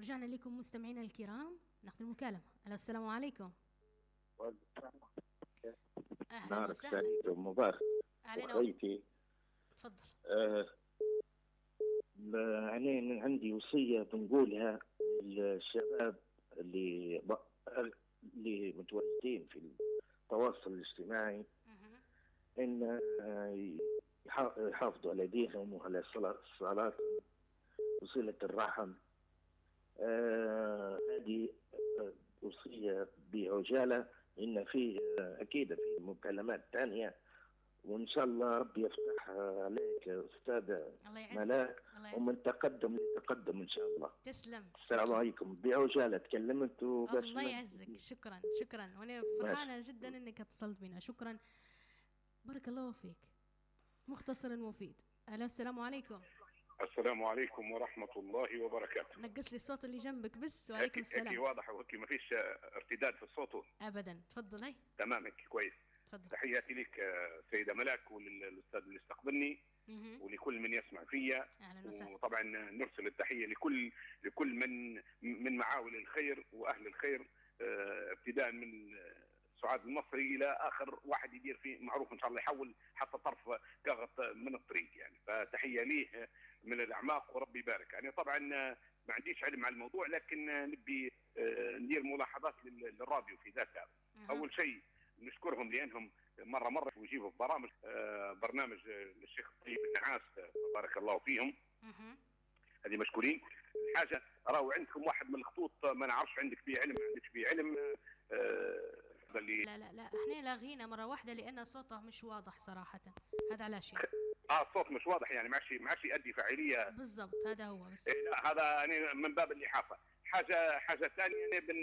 رجعنا لكم مستمعينا الكرام، ناخذ المكالمة. السلام عليكم. أهلا وسهلا. سعيد ومبارك. أخيتي تفضل. يعني عندي وصية بنقولها للشباب اللي متواجدين في التواصل الاجتماعي، إن يحافظوا على دينهم وعلى الصلاة وصلة الرحم. هذه وصية بعجالة، إن في أكيد في مكالمات ثانية، وإن شاء الله ربي يفتح عليك أستاذ ملاك، ومن تقدم لتقدم إن شاء الله. تسلم. السلام عليكم. بعجالة تكلمت وبس. الله يعزك. شكرا شكرا، وأنا فرحانة جدا إنك اتصلت بنا. شكرا، بارك الله فيك. مختصر ومفيد. أهلا السلام عليكم. السلام عليكم ورحمة الله وبركاته. نقص لي الصوت اللي جنبك بس. وعليكم السلام. هيك واضح وهيك ما فيش ارتداد في الصوت أبدا. تفضل. هاي تمام هيك كويس. تفضل. تحياتي لك سيدة ملاك وللأستاذ اللي استقبلني ولكل من يسمع فيا. أهلا وسهلا. وطبعا نرسل التحية لكل من معاول الخير وأهل الخير، ابتداء من سعاد المصري إلى آخر واحد يدير فيه معروف إن شاء الله، يحول حتى طرف كغط من الطريق يعني. فتحية ليه من الأعماق وربي يبارك. يعني طبعا ما عنديش علم على الموضوع، لكن نبي ندير ملاحظات للراديو في ذاتها. أول شيء نشكرهم لأنهم مرة ويجيبوا في برنامج للشيخ طيب النعاس، بارك الله فيهم. هذه مشكورين. حاجة راهو عندكم واحد من الخطوط ما نعرفش عندك فيه علم ما عندكش فيه علم. لا احنا لاغينا مرة واحدة لأن صوته مش واضح صراحة. هذا على شيء. الصوت مش واضح يعني، ما عادش يؤدي فاعلية بالضبط. هذا هو بس. لا هذا يعني من باب الإحاطة. حاجة ثانية